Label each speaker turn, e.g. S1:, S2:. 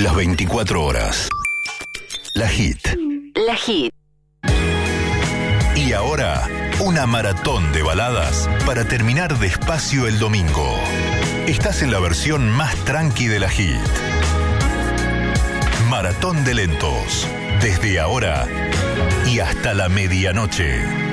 S1: Las 24 horas. La Hit.
S2: La Hit.
S1: Y ahora, una maratón de baladas para terminar despacio el domingo. Estás en la versión más tranqui de la Hit. Maratón de lentos. Desde ahora y hasta la medianoche.